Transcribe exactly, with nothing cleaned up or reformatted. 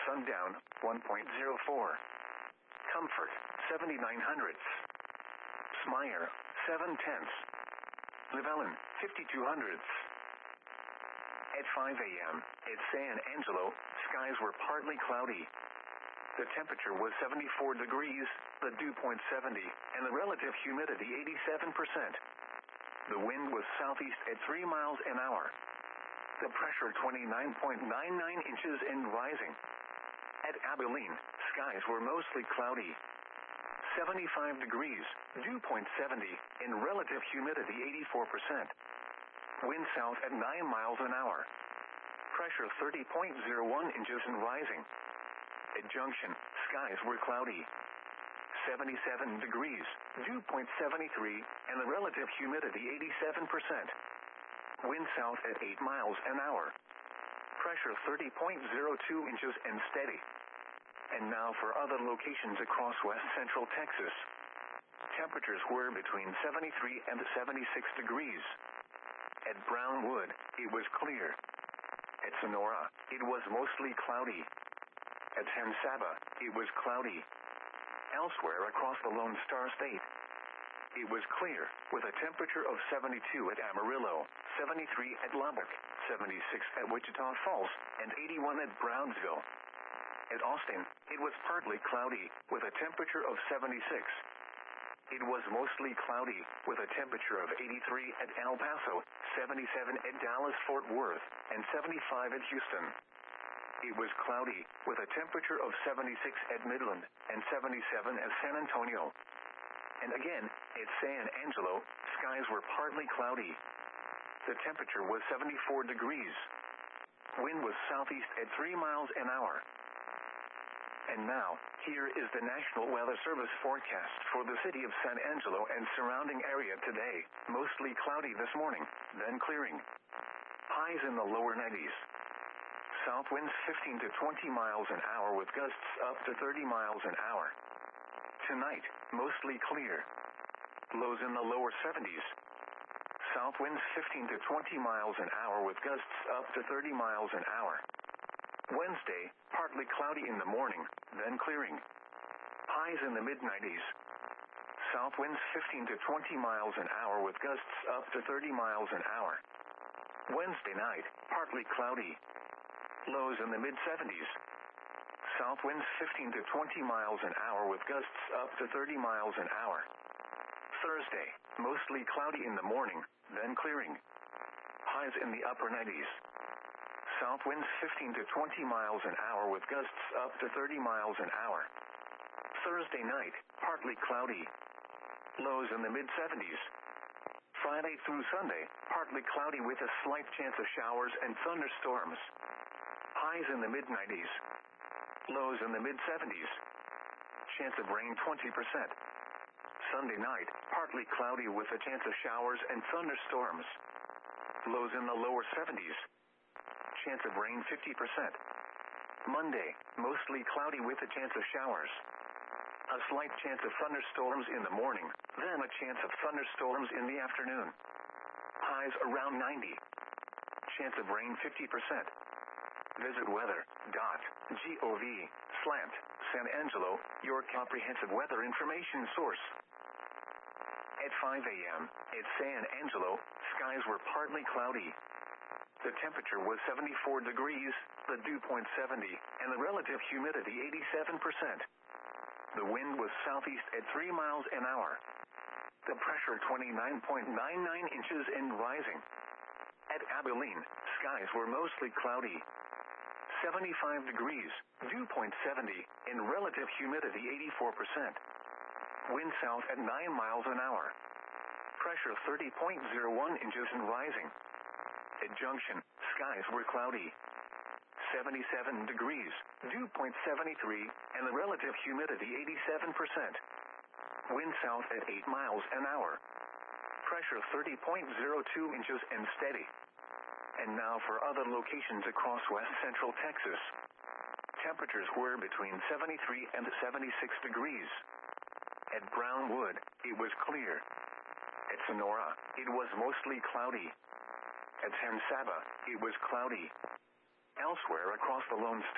Sundown, one point zero four. Comfort, seventy-nine hundredths. Smyre, seven tenths. Llewellyn, fifty-two hundredths. At five a.m., at San Angelo, skies were partly cloudy. The temperature was seventy-four degrees, the dew point seventy, and the relative humidity eighty-seven percent. The wind was southeast at three miles an hour. The pressure twenty-nine point nine nine inches and rising. At Abilene, skies were mostly cloudy. seventy-five degrees, dew point seventy, and relative humidity eighty-four percent. Wind south at nine miles an hour. Pressure thirty point zero one inches and rising. At Junction, skies were cloudy. seventy-seven degrees, dew point seventy-three, and the relative humidity eighty-seven percent. Wind south at eight miles an hour. Pressure thirty point zero two inches and steady. And now for other locations across west central Texas. Temperatures were between seventy-three and seventy-six degrees. At Brownwood, it was clear. At Sonora, it was mostly cloudy. At San Saba, it was cloudy. Elsewhere across the Lone Star State, it was clear, with a temperature of seventy-two at Amarillo, seventy-three at Lubbock, seventy-six at Wichita Falls, and eighty-one at Brownsville. At Austin, it was partly cloudy, with a temperature of seventy-six. It was mostly cloudy, with a temperature of eighty-three at El Paso, seventy-seven at Dallas-Fort Worth, and seventy-five at Houston. It was cloudy, with a temperature of seventy-six at Midland, and seventy-seven at San Antonio. And again, at San Angelo, skies were partly cloudy. The temperature was seventy-four degrees. Wind was southeast at three miles an hour. And now, here is the National Weather Service forecast for the city of San Angelo and surrounding area today. Mostly cloudy this morning, then clearing. Highs in the lower nineties. South winds fifteen to twenty miles an hour with gusts up to thirty miles an hour. Tonight, mostly clear. Lows in the lower seventies. South winds fifteen to twenty miles an hour with gusts up to thirty miles an hour. Wednesday, partly cloudy in the morning, then clearing. Highs in the mid nineties. South winds fifteen to twenty miles an hour with gusts up to thirty miles an hour. Wednesday night, partly cloudy. Lows in the mid seventies. South winds fifteen to twenty miles an hour with gusts up to thirty miles an hour. Thursday, mostly cloudy in the morning, then clearing. Highs in the upper nineties. South winds fifteen to twenty miles an hour with gusts up to thirty miles an hour. Thursday night, partly cloudy. Lows in the mid seventies. Friday through Sunday, partly cloudy with a slight chance of showers and thunderstorms. Highs in the mid nineties. Lows in the mid seventies. Chance of rain twenty percent. Sunday night, partly cloudy with a chance of showers and thunderstorms. Lows in the lower seventies. Chance of rain fifty percent. Monday, mostly cloudy with a chance of showers. A slight chance of thunderstorms in the morning, then a chance of thunderstorms in the afternoon. Highs around ninety. Chance of rain fifty percent. Visit weather dot gov slash San Angelo, your comprehensive weather information source. At five a.m., at San Angelo, skies were partly cloudy. The temperature was seventy-four degrees, the dew point seventy, and the relative humidity eighty-seven percent. The wind was southeast at three miles an hour. The pressure twenty-nine point nine nine inches and rising. At Abilene, skies were mostly cloudy. seventy-five degrees, dew point seventy, and relative humidity eighty-four percent. Wind south at nine miles an hour. Pressure thirty point zero one inches and rising. At Junction, skies were cloudy. seventy-seven degrees, dew point seventy-three, and the relative humidity eighty-seven percent. Wind south at eight miles an hour. Pressure thirty point zero two inches and steady. And now for other locations across west central Texas. Temperatures were between seventy-three and seventy-six degrees. At Brownwood, it was clear. At Sonora, it was mostly cloudy. At San Saba, it was cloudy. Elsewhere across the Lone Star